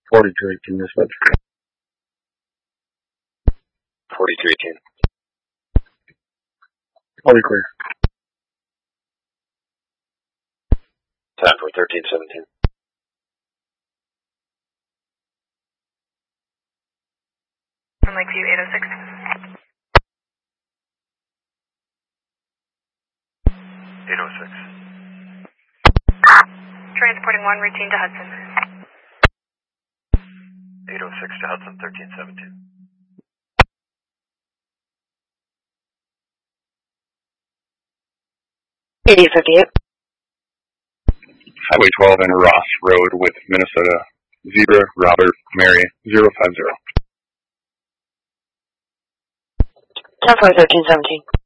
4218 dispatch. 4218. All be clear. Time for 1317. Lakeview 806. 806. Transporting 1 routine to Hudson. 806 to Hudson 1317. Highway 12 and Ross Road with Minnesota Zebra Robert Mary 050. 10-4 1317.